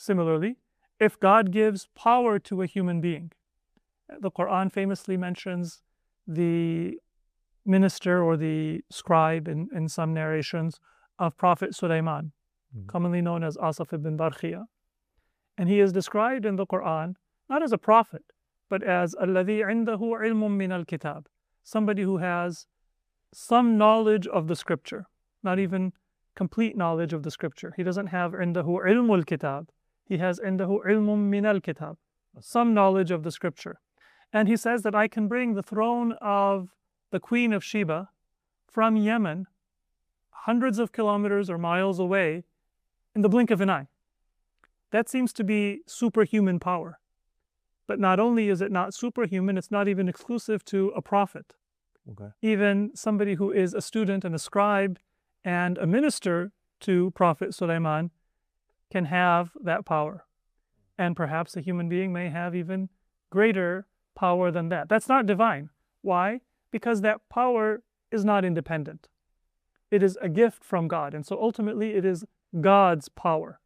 similarly, if God gives power to a human being, the Quran famously mentions the minister or the scribe in some narrations of Prophet Sulaiman, commonly known as Asaf ibn Barkhia. And he is described in the Quran not as a prophet, but as alladhi indahu ilmun min al-kitab, somebody who has some knowledge of the scripture, not even complete knowledge of the scripture. He doesn't have indahu ilmul kitab, he has indahu ilmun min al-kitab, some knowledge of the scripture. And he says that I can bring the throne of the Queen of Sheba from Yemen, hundreds of kilometers or miles away, in the blink of an eye. That seems to be superhuman power. But not only is it not superhuman, it's not even exclusive to a prophet. Okay. Even somebody who is a student and a scribe and a minister to Prophet Sulaiman can have that power. And perhaps a human being may have even greater power than that. That's not divine. Why? Because that power is not independent. It is a gift from God. And so ultimately it is God's power.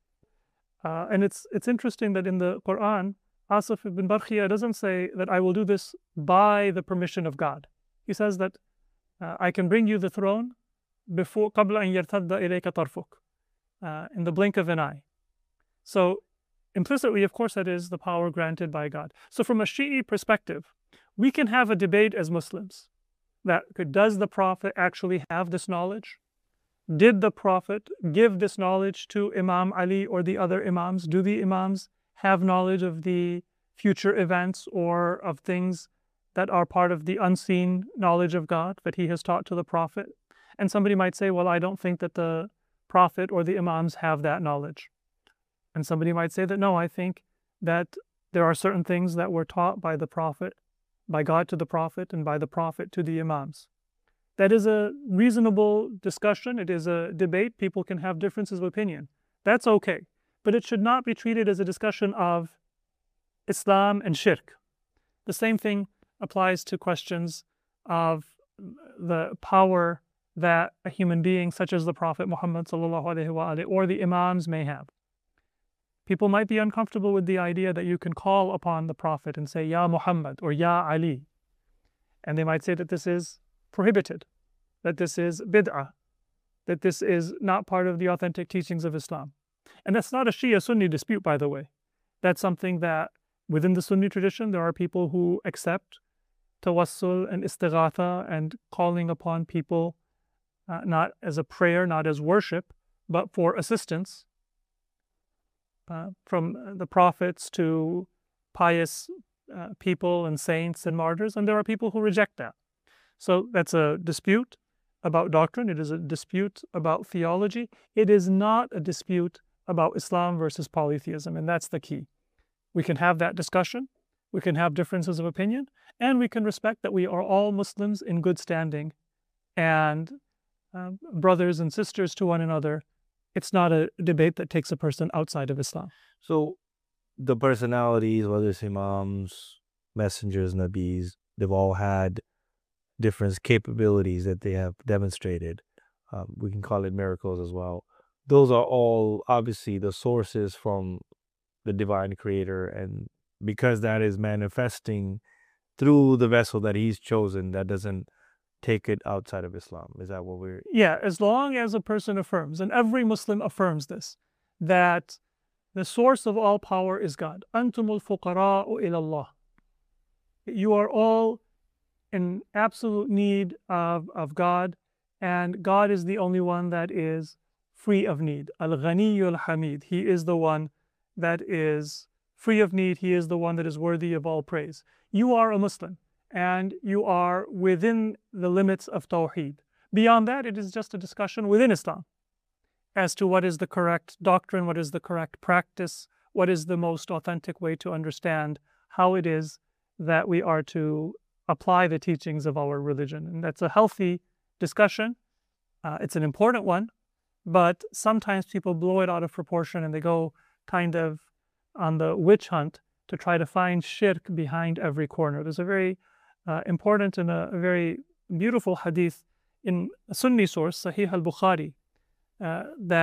And it's interesting that in the Quran, Asaf ibn Barkhia doesn't say that I will do this by the permission of God. He says that I can bring you the throne before قَبْلَ أَنْ يَرْتَدَّ إِلَيْكَ طَرْفُكَ, in the blink of an eye. So implicitly, of course, that is the power granted by God. So from a Shi'i perspective, we can have a debate as Muslims that does the Prophet actually have this knowledge? Did the Prophet give this knowledge to Imam Ali or the other Imams? Do the Imams have knowledge of the future events or of things that are part of the unseen knowledge of God that he has taught to the Prophet? And somebody might say, well, I don't think that the Prophet or the Imams have that knowledge. And somebody might say that, no, I think that there are certain things that were taught by the Prophet, by God to the Prophet, and by the Prophet to the Imams. That is a reasonable discussion. It is a debate. People can have differences of opinion. That's okay. But it should not be treated as a discussion of Islam and shirk. The same thing applies to questions of the power that a human being such as the Prophet Muhammad ﷺ or the Imams may have. People might be uncomfortable with the idea that you can call upon the Prophet and say, Ya Muhammad or Ya Ali. And they might say that this is prohibited, that this is bid'ah, that this is not part of the authentic teachings of Islam. And that's not a Shia-Sunni dispute, by the way. That's something that within the Sunni tradition, there are people who accept tawassul and istighatha and calling upon people not as a prayer, not as worship, but for assistance. From the prophets to pious people and saints and martyrs, and there are people who reject that. So that's a dispute about doctrine. It is a dispute about theology. It is not a dispute about Islam versus polytheism, and that's the key. We can have that discussion, we can have differences of opinion, and we can respect that we are all Muslims in good standing and brothers and sisters to one another. It's not a debate that takes a person outside of Islam. So the personalities, whether it's Imams, messengers, Nabis, they've all had different capabilities that they have demonstrated. We can call it miracles as well. Those are all obviously the sources from the divine creator. And because that is manifesting through the vessel that he's chosen, that doesn't take it outside of Islam. Is that what we're... Yeah, as long as a person affirms, and every Muslim affirms this, that the source of all power is God. Antumul fuqara'u ilallah. You are all in absolute need of God, and God is the only one that is free of need. Al-Ghaniyul Hamid. He is the one that is free of need. He is the one that is worthy of all praise. You are a Muslim, and you are within the limits of Tawheed. Beyond that, it is just a discussion within Islam as to what is the correct doctrine, what is the correct practice, what is the most authentic way to understand how it is that we are to apply the teachings of our religion. And that's a healthy discussion. It's an important one, but sometimes people blow it out of proportion and they go kind of on the witch hunt to try to find shirk behind every corner. There's a very important and a very beautiful hadith in a Sunni source, Sahih al-Bukhari, that